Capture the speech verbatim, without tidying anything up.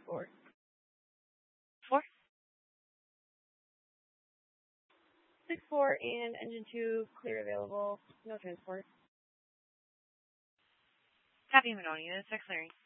four. Four. Six four and engine two clear available. No transport. Copy, Manoni. That's our clearing.